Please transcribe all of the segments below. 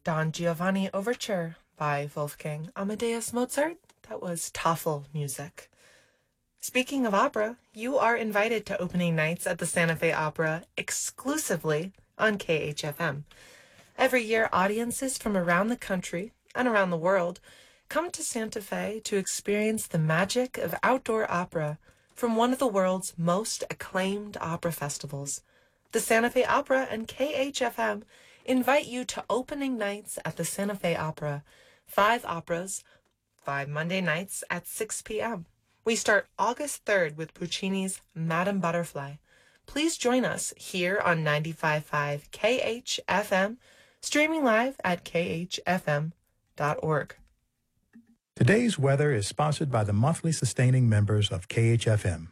Don Giovanni Overture by Wolfgang Amadeus Mozart. That was Tafel music. Speaking of opera, you are invited to opening nights at the Santa Fe Opera exclusively on KHFM. Every year, audiences from around the country and around the world come to Santa Fe to experience the magic of outdoor opera from one of the world's most acclaimed opera festivals. The Santa Fe Opera and KHFM invite you to opening nights at the Santa Fe Opera. 5 operas, 5 Monday nights at 6 p.m. We start August 3rd with Puccini's Madame Butterfly. Please join us here on 95.5 KHFM, streaming live at khfm.org. Today's weather is sponsored by the monthly sustaining members of KHFM.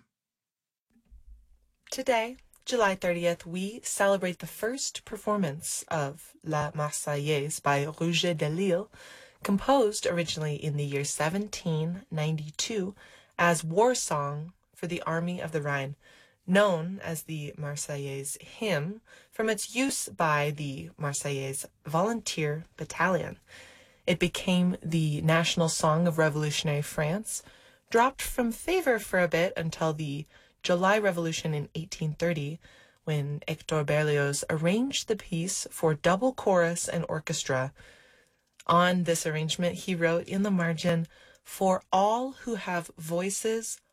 Today, July 30th, we celebrate the first performance of La Marseillaise by Rouget de Lille, composed originally in the year 1792 as war song for the Army of the Rhine, known as the Marseillaise hymn from its use by the Marseillaise Volunteer Battalion. It became the national song of revolutionary France, dropped from favor for a bit until the July Revolution in 1830, when Hector Berlioz arranged the piece for double chorus and orchestra. On this arrangement, he wrote in the margin, "For all who have voices,